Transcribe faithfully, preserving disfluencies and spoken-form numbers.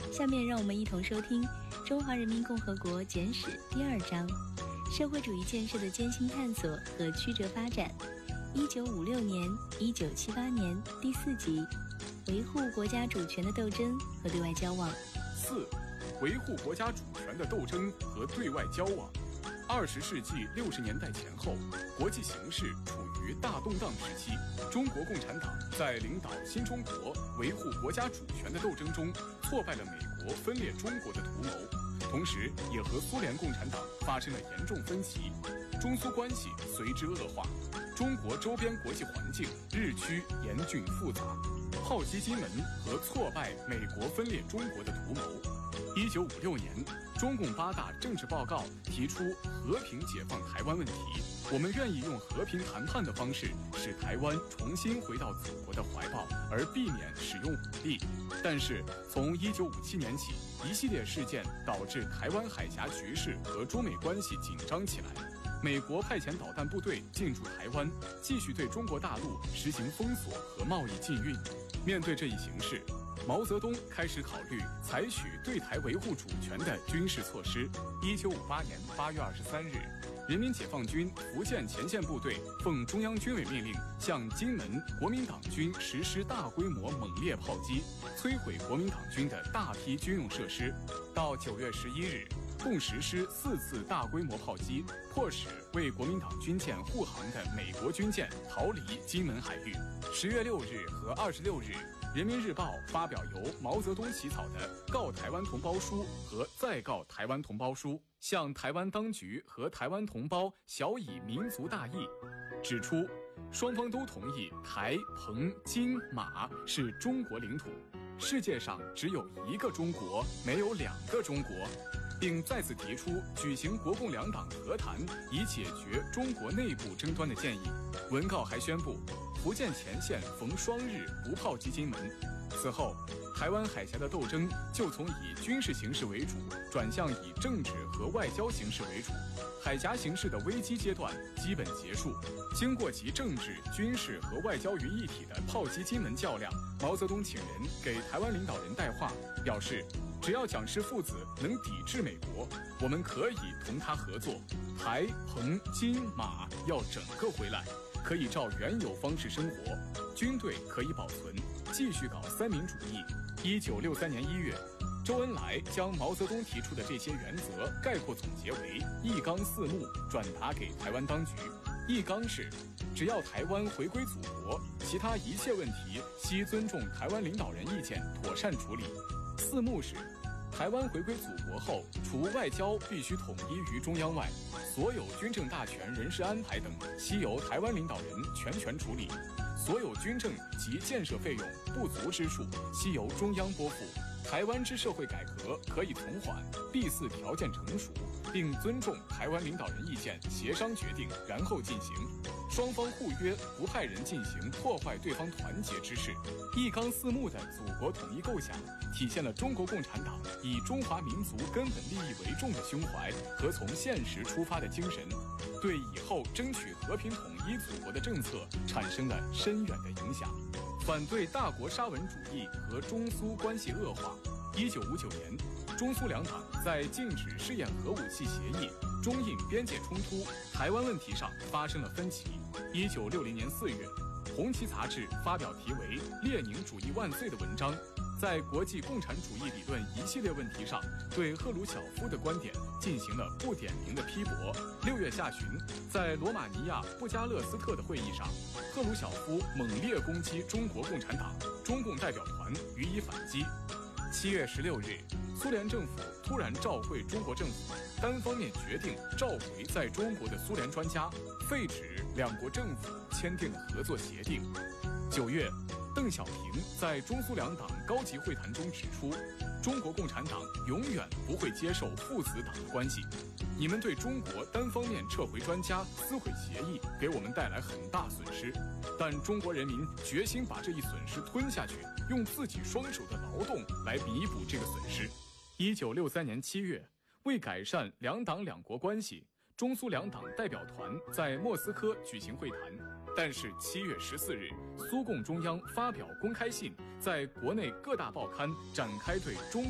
下面让我们一同收听《中华人民共和国简史》第二章：社会主义建设的艰辛探索和曲折发展。一九五六年、一九七八年第四集：维护国家主权的斗争和对外交往。 四、维护国家主权的斗争和对外交往。二十世纪六十年代前后，国际形势处于大动荡时期。中国共产党在领导新中国维护国家主权的斗争中，挫败了美国分裂中国的图谋，同时也和苏联共产党发生了严重分歧，中苏关系随之恶化。中国周边国际环境日趋严峻复杂，炮击金门和挫败美国分裂中国的图谋。一九五六年，中共八大政治报告提出和平解放台湾问题，我们愿意用和平谈判的方式使台湾重新回到祖国的怀抱，而避免使用武力。但是从一九五七年起，一系列事件导致台湾海峡局势和中美关系紧张起来。美国派遣导弹部队进驻台湾，继续对中国大陆实行封锁和贸易禁运。面对这一形势，毛泽东开始考虑采取对台维护主权的军事措施。一九五八年八月二十三日，人民解放军福建前线部队奉中央军委命令，向金门国民党军实施大规模猛烈炮击，摧毁国民党军的大批军用设施。到九月十一日，共实施四次大规模炮击，迫使为国民党军舰护航的美国军舰逃离金门海域。十月六日和二十六日，人民日报发表由毛泽东起草的《告台湾同胞书》和《再告台湾同胞书》，向台湾当局和台湾同胞晓以民族大义，指出双方都同意台、澎、金、马是中国领土，世界上只有一个中国，没有两个中国，并再次提出举行国共两党和谈，以解决中国内部争端的建议。文告还宣布，福建前线逢双日不炮击金门。此后，台湾海峡的斗争就从以军事形势为主，转向以政治和外交形势为主。海峡形势的危机阶段基本结束。经过集政治、军事和外交于一体的炮击金门较量，毛泽东请人给台湾领导人带话，表示只要蒋氏父子能抵制美国，我们可以同他合作。台、澎、金、马要整个回来，可以照原有方式生活，军队可以保存，继续搞三民主义。一九六三年一月，周恩来将毛泽东提出的这些原则概括总结为一纲四目，转达给台湾当局。一纲是，只要台湾回归祖国，其他一切问题悉尊重台湾领导人意见，妥善处理。四目是，台湾回归祖国后，除外交必须统一于中央外，所有军政大权、人事安排等悉由台湾领导人全权处理，所有军政及建设费用不足之处，悉由中央拨付。台湾之社会改革可以从缓，必似条件成熟，并尊重台湾领导人意见，协商决定，然后进行。双方互约，不派人进行破坏对方团结之事。一纲四目的祖国统一构想，体现了中国共产党以中华民族根本利益为重的胸怀和从现实出发的精神，对以后争取和平统一祖国的政策产生了深远的影响。反对大国沙文主义和中苏关系恶化。一九五九年，中苏两党在禁止试验核武器协议、中印边界冲突、台湾问题上发生了分歧。一九六零年四月，《红旗》杂志发表题为《列宁主义万岁》的文章，在国际共产主义理论一系列问题上，对赫鲁晓夫的观点进行了不点名的批驳。六月下旬，在罗马尼亚布加勒斯特的会议上，赫鲁晓夫猛烈攻击中国共产党，中共代表团予以反击。七月十六日，苏联政府突然召回中国政府，单方面决定召回在中国的苏联专家，废止两国政府签订的合作协定。九月，邓小平在中苏两党高级会谈中指出，中国共产党永远不会接受父子党的关系。你们对中国单方面撤回专家、撕毁协议，给我们带来很大损失，但中国人民决心把这一损失吞下去，用自己双手的劳动来弥补这个损失。一九六三年七月，为改善两党两国关系，中苏两党代表团在莫斯科举行会谈。但是七月十四日，苏共中央发表公开信，在国内各大报刊展开对中